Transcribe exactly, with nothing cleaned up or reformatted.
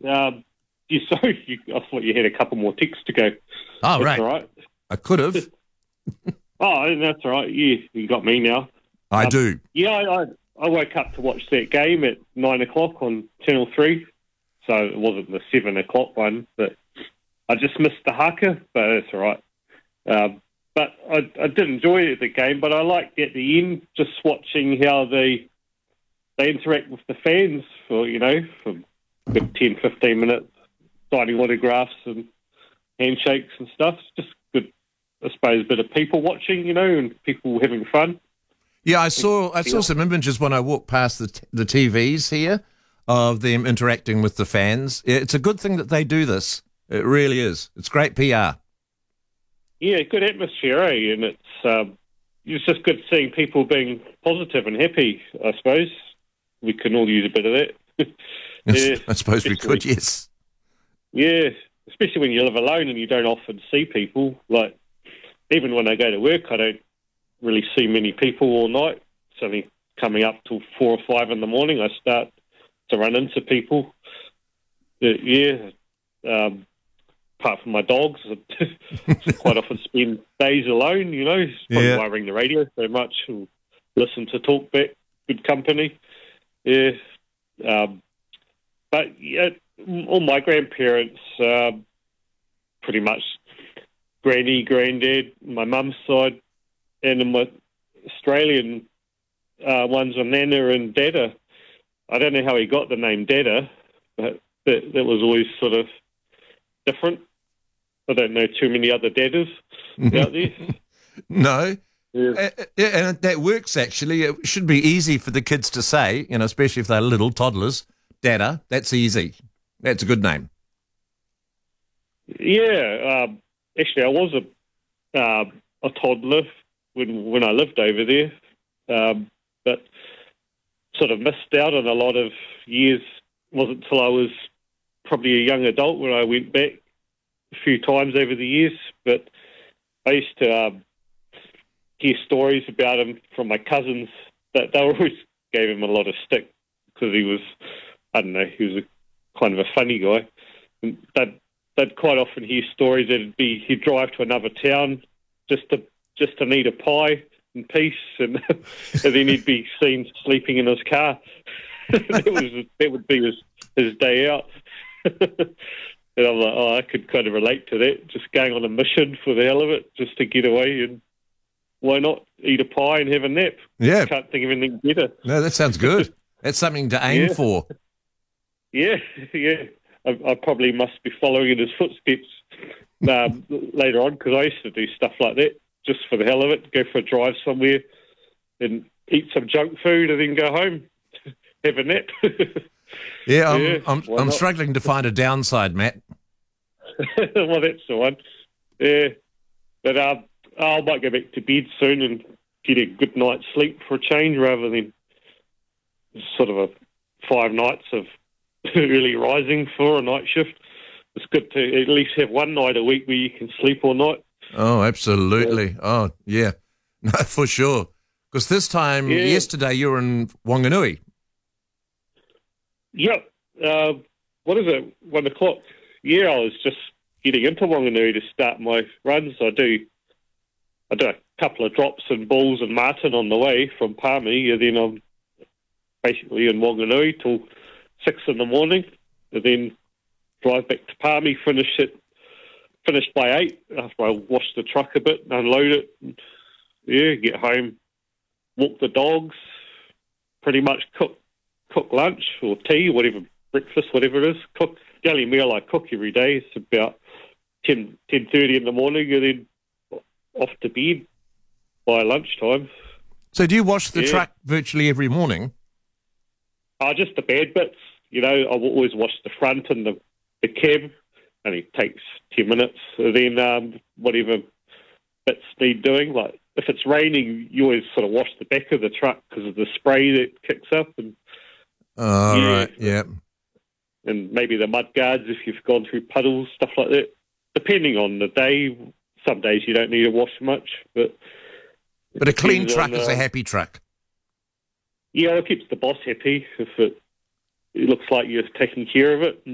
Um, you sorry, you, I thought you had a couple more ticks to go. Oh, That's right. all right. I could have. Oh, that's all right. You, you got me now. I Um, do. Yeah, I, I, I woke up to watch that game at nine o'clock on Channel three. So it wasn't the seven o'clock one, but I just missed the haka, but that's all right. Um, but I, I did enjoy the game, but I liked at the end just watching how they they interact with the fans for, you know, for good ten, fifteen minutes, signing autographs and handshakes and stuff. It's just good, I suppose, bit of people watching, you know, and people having fun. Yeah, I saw I saw some images when I walked past the t- the T Vs here of them interacting with the fans. It's a good thing that they do this. It really is. It's great P R. Yeah, good atmosphere, eh? And it's um, it's just good seeing people being positive and happy, I suppose. We can all use a bit of that. Yeah, I suppose we especially- could, yes. Yeah, especially when you live alone and you don't often see people. Like, even when I go to work, I don't really see many people all night. It's only coming up till four or five in the morning I start to run into people. Uh, yeah, um, apart from my dogs, I quite often spend days alone, you know. It's probably Yeah. why I ring the radio so much, or listen to talkback, good company. Yeah. Um, but, yeah, all my grandparents, um, pretty much granny, granddad, my mum's side, and then my Australian uh, ones are Nana and Dada. I don't know how he got the name Dada, but that, that was always sort of different. I don't know too many other Dadas out there. No. Yeah. Uh, yeah, and that works, actually. It should be easy for the kids to say, you know, especially if they're little toddlers. Dada, that's easy. That's a good name. Yeah, um, actually, I was a uh, a toddler when when I lived over there, um, but sort of missed out on a lot of years. It wasn't until I was probably a young adult when I went back a few times over the years. But I used to um, hear stories about him from my cousins that they always gave him a lot of stick because he was, I don't know, he was a kind of a funny guy. And they'd, they'd quite often hear stories that it'd be he'd drive to another town just to just to need a pie in peace, and, and then he'd be seen sleeping in his car. that was that would be his his day out. And I'm like, oh, I could kind of relate to that. Just going on a mission for the hell of it, just to get away, and why not eat a pie and have a nap? Yeah. Can't think of anything better. No, that sounds good. That's something to aim Yeah. for. Yeah, yeah. I, I probably must be following in his footsteps um, later on, because I used to do stuff like that just for the hell of it. Go for a drive somewhere and eat some junk food and then go home, have a nap. Yeah, I'm, Yeah, I'm, why I'm not? struggling to find a downside, Matt. Well, that's the one. Yeah, but um, I might go back to bed soon and get a good night's sleep for a change, rather than sort of a five nights of early rising for a night shift. It's good to at least have one night a week where you can sleep all night. Oh, absolutely. Oh, yeah. No, for sure. Because this time, Yeah. yesterday, you were in Wanganui. Yep. Uh, what is it? One o'clock. Yeah, I was just getting into Wanganui to start my runs. I do. I do a couple of drops in Bulls and Martin on the way from Palmy, and then I'm basically in Wanganui till six in the morning, and then drive back to Palmy. Finish it. Finish by eight after I wash the truck a bit, unload it. And, yeah, get home, walk the dogs, pretty much cook. Cook lunch or tea, whatever, breakfast, whatever it is. Cook. The only meal I cook every day is about ten, ten thirty in the morning, and then off to bed by lunchtime. So do you wash the Yeah. truck virtually every morning? Uh, just the bad bits. You know, I will always wash the front and the, the cab. Only takes ten minutes. And then um, whatever bits need doing. Like if it's raining, you always sort of wash the back of the truck because of the spray that kicks up. And Oh, Yeah. right, yeah. and maybe the mud guards if you've gone through puddles, stuff like that. Depending on the day, some days you don't need to wash much, but But a clean depends truck on, is uh, a happy truck. yeah, it keeps the boss happy if it, it looks like you're taking care of it.